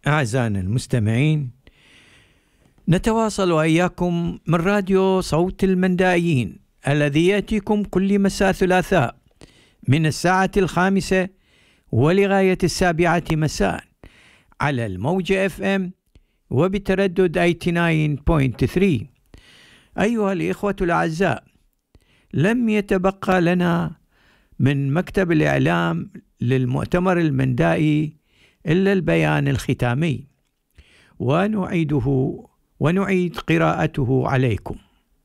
أعزائنا المستمعين، نتواصل وإياكم من راديو صوت المندائيين الذي يأتيكم كل مساء ثلاثاء من الساعة 5 ولغاية 7 مساء على الموجة FM وبتردد 89.3. أيها الإخوة الأعزاء، لم يتبقى لنا من مكتب الإعلام للمؤتمر المندائي إلا البيان الختامي، ونعيد قراءته عليكم.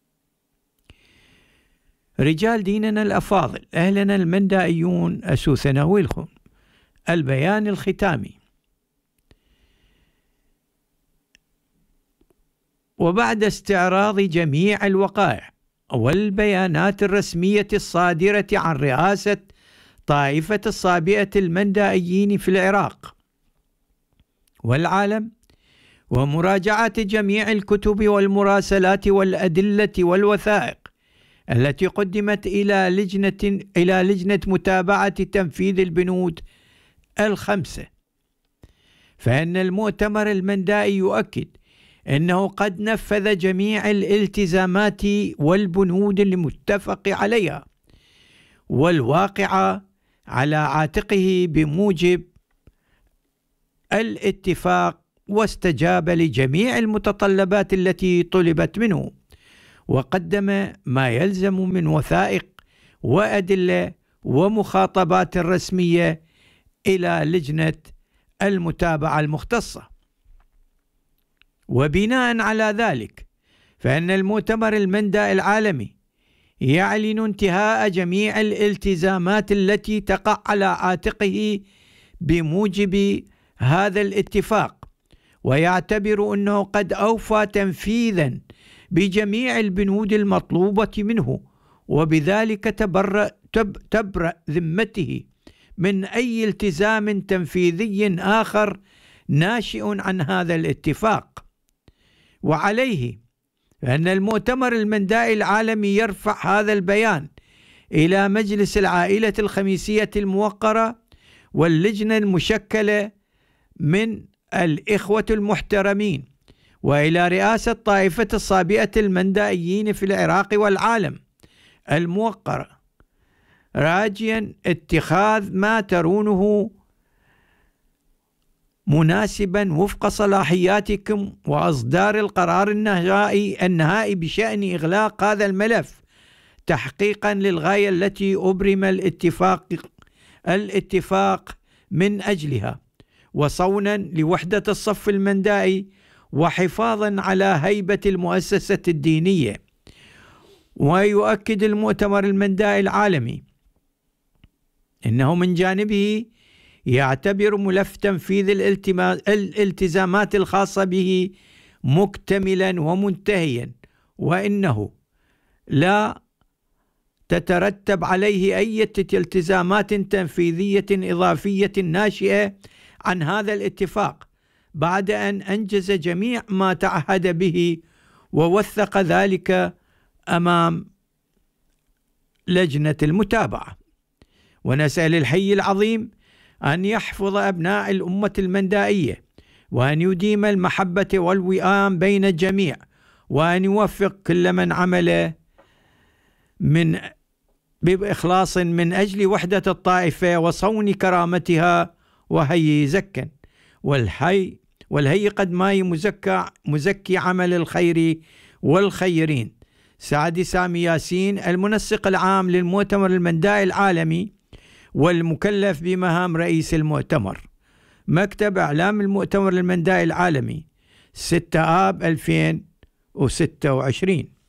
رجال ديننا الأفاضل، أهلنا المندائيون، أسوسنا ويلكم. البيان الختامي: وبعد استعراض جميع الوقائع والبيانات الرسمية الصادرة عن رئاسة طائفة الصابئة المندائيين في العراق والعالم، ومراجعة جميع الكتب والمراسلات والأدلة والوثائق التي قدمت إلى لجنة متابعة تنفيذ البنود 5، فإن المؤتمر المندائي يؤكد أنه قد نفذ جميع الالتزامات والبنود المتفق عليها والواقعة على عاتقه بموجب الاتفاق، واستجاب لجميع المتطلبات التي طلبت منه، وقدم ما يلزم من وثائق وأدلة ومخاطبات رسمية إلى لجنة المتابعة المختصة. وبناء على ذلك، فإن المؤتمر المندائي العالمي يعلن انتهاء جميع الالتزامات التي تقع على عاتقه بموجب هذا الاتفاق، ويعتبر أنه قد أوفى تنفيذا بجميع البنود المطلوبة منه، وبذلك تبرأ ذمته من أي التزام تنفيذي آخر ناشئ عن هذا الاتفاق. وعليه أن المؤتمر المندائي العالمي يرفع هذا البيان إلى مجلس العائلة الخميسية الموقرة واللجنة المشكلة من الإخوة المحترمين، وإلى رئاسة طائفة الصابئة المندائيين في العراق والعالم الموقرة، راجيا اتخاذ ما ترونه مناسبا وفق صلاحياتكم، وإصدار القرار النهائي بشأن إغلاق هذا الملف تحقيقا للغاية التي أبرم الاتفاق من أجلها، وصونا لوحدة الصف المندائي، وحفاظا على هيبة المؤسسة الدينية. ويؤكد المؤتمر المندائي العالمي إنه من جانبه يعتبر ملف تنفيذ الالتزامات الخاصة به مكتملا ومنتهيا، وإنه لا تترتب عليه أي التزامات تنفيذية إضافية ناشئة عن هذا الاتفاق، بعد أن أنجز جميع ما تعهد به ووثق ذلك أمام لجنة المتابعة. ونسأل الحي العظيم أن يحفظ أبناء الأمة المندائية، وأن يديم المحبة والوئام بين الجميع، وأن يوفق كل من عمل بإخلاص من أجل وحدة الطائفة وصون كرامتها وهي زكا. والهي قد ماي مزكي عمل الخير والخيرين. سعد سامي ياسين، المنسق العام للمؤتمر المندائي العالمي والمكلف بمهام رئيس المؤتمر. مكتب إعلام المؤتمر المندائي العالمي، 6 آب 2026.